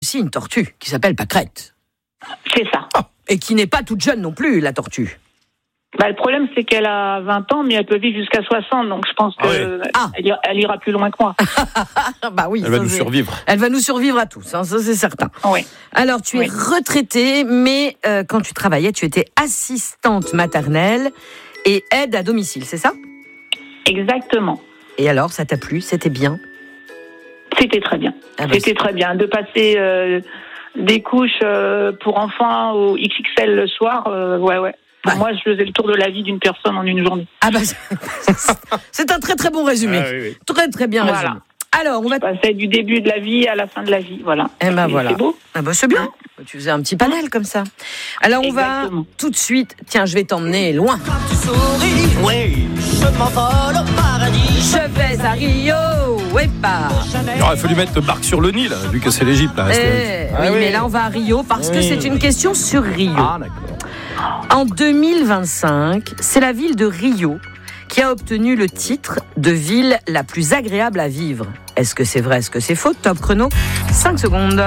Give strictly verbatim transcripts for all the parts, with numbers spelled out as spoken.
aussi une tortue qui s'appelle Pâquerette. C'est ça. Oh, et qui n'est pas toute jeune non plus, la tortue. Bah, le problème, c'est qu'elle a vingt ans, mais elle peut vivre jusqu'à soixante, donc je pense qu'elle ah. elle, elle ira plus loin que moi. Bah oui, elle va nous survivre. Elle va nous survivre à tous, hein, ça c'est certain. Oui. Alors, tu es oui. retraitée, mais euh, quand tu travaillais, tu étais assistante maternelle et aide à domicile, c'est ça ? Exactement. Et alors, ça t'a plu ? C'était bien ? C'était très bien. Ah bah C'était c'est... très bien. De passer euh, des couches euh, pour enfants au X X L le soir, euh, ouais, ouais. Pour ouais. moi, je faisais le tour de la vie d'une personne en une journée. Ah bah, c'est un très très bon résumé. Ah, oui, oui. Très très bien voilà. résumé. Alors, on va... Je passais du début de la vie à la fin de la vie, voilà. Eh ben Et voilà. C'est beau. Ah bah c'est bien. Hein? Tu faisais un petit panel comme ça. Alors, on Exactement. va tout de suite... Tiens, je vais t'emmener loin. Quand tu souris, oui, je m'envole au paradis. Je vais à Rio, ouais pas. Il aurait fallu mettre Barque sur le Nil, vu que c'est l'Égypte. Là. Eh, ah, oui, oui, mais là, on va à Rio parce oui. que c'est une question sur Rio. Ah, d'accord. En deux mille vingt-cinq, c'est la ville de Rio qui a obtenu le titre de ville la plus agréable à vivre. Est-ce que c'est vrai, est-ce que c'est faux ? Top chrono, cinq secondes.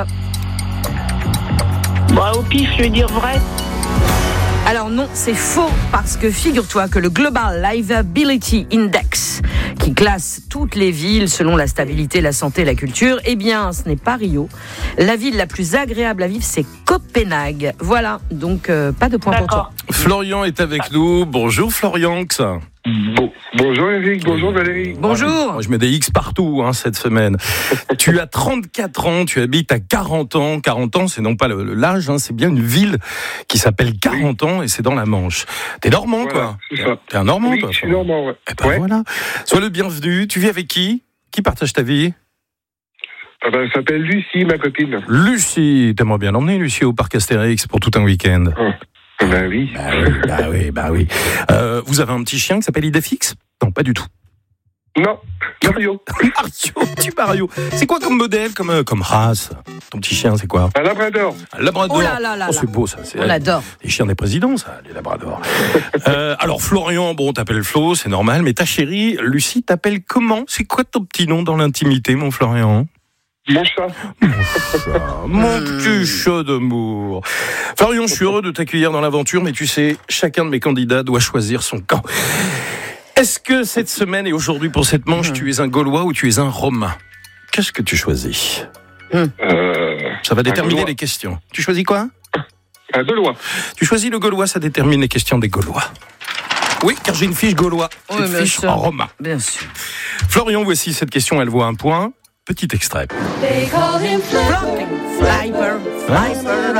Bah, au pif, je vais dire vrai. Alors non, c'est faux, parce que figure-toi que le Global Livability Index, qui classe toutes les villes selon la stabilité, la santé, la culture, eh bien, ce n'est pas Rio. La ville la plus agréable à vivre, c'est Copenhague. Voilà, donc euh, pas de point D'accord. pour toi. Florian est avec nous. Bonjour Florian. Bon, bonjour Eric, bonjour Valérie. Bonjour. Moi, je mets des X partout hein, cette semaine. Tu as trente-quatre ans, tu habites à quarante ans. quarante ans, c'est non pas le, l'âge, hein, c'est bien une ville qui s'appelle quarante oui. ans et c'est dans la Manche. T'es normand, voilà, quoi. C'est ça. T'es un normand, oui, toi. Je suis normand, ouais. Eh ben ouais. voilà. Sois le bienvenu. Tu vis avec qui ? Qui partage ta vie ? Ah ben, elle s'appelle Lucie, ma copine. Lucie, t'aimerais bien l'emmener, Lucie, au parc Astérix pour tout un week-end. Oh. Ben oui. Bah oui, bah oui, bah oui. Euh, vous avez un petit chien qui s'appelle Idéfix ? Non, pas du tout. Non, Mario. Mario, tu Mario. C'est quoi comme modèle, comme, comme race ? Ton petit chien, c'est quoi ? Un labrador. Un labrador. Oh là là là. Oh, c'est beau ça. C'est, on l'adore. Les chiens des présidents, ça, les labradors. euh, alors Florian, bon, t'appelles Flo, c'est normal, mais ta chérie, Lucie, t'appelle comment ? C'est quoi ton petit nom dans l'intimité, mon Florian ? Mon chat. Mon chat, mon petit chat d'amour. Florian, je suis heureux de t'accueillir dans l'aventure, mais tu sais, chacun de mes candidats doit choisir son camp. Est-ce que cette semaine et aujourd'hui pour cette manche, mmh. tu es un Gaulois ou tu es un Romain ? Qu'est-ce que tu choisis ? mmh. euh, Ça va déterminer les questions. Tu choisis quoi ? Un Gaulois. Tu choisis le Gaulois, ça détermine les questions des Gaulois. Oui, car j'ai une fiche Gaulois, oui, une fiche sûr. en Romain. Bien sûr. Florian, voici cette question, elle vaut un point. Petit extrait. They call him Flipper, Flipper, Flipper.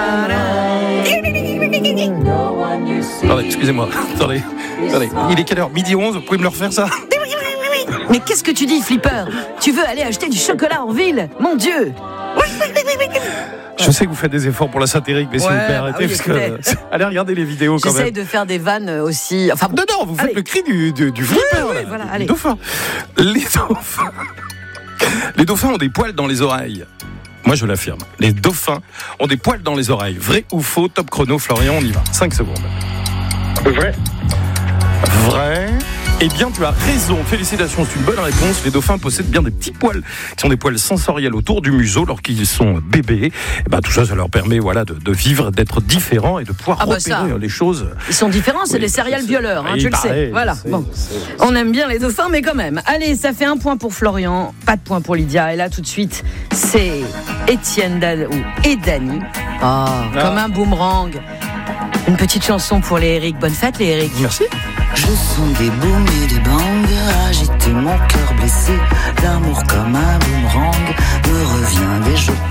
Attendez, excusez-moi. Attendez, attendez. Il est quelle heure ? Midi onze, vous pouvez me le refaire ça ? Mais qu'est-ce que tu dis, Flipper ? Tu veux aller acheter du chocolat en ville ? Mon Dieu ! Je sais que vous faites des efforts pour la satirique, mais ouais, s'il vous plaît, arrêtez, bah oui, parce que... Allez regarder les vidéos quand J'essaye même. de faire des vannes aussi... Enfin, non, non, vous faites allez. le cri du, du, du Flipper, oui, là, oui, voilà, du, allez. du dauphin. Les dauphins... Les dauphins ont des poils dans les oreilles. Moi, je l'affirme. Les dauphins ont des poils dans les oreilles. Vrai ou faux ? Top chrono, Florian, on y va. cinq secondes. Vrai. Vrai. Eh bien, tu as raison. Félicitations, c'est une bonne réponse. Les dauphins possèdent bien des petits poils, qui sont des poils sensoriels autour du museau lorsqu'ils sont bébés. Et ben, tout ça, ça leur permet, voilà, de, de vivre, d'être différents et de pouvoir ah bah repérer ça. les choses. Ils sont différents, c'est oui, des serial violeurs, hein, tu le sais. Voilà. C'est, bon, c'est, c'est, on aime bien les dauphins, mais quand même. Allez, ça fait un point pour Florian, pas de point pour Lydia. Et là, tout de suite, c'est Étienne Dan... et Dany. Oh, ah. Comme un boomerang. Une petite chanson pour les Eric. Bonne fête, les Eric. Merci. Je sens des booms et des bangs agiter mon cœur blessé. L'amour comme un boomerang me revient des jours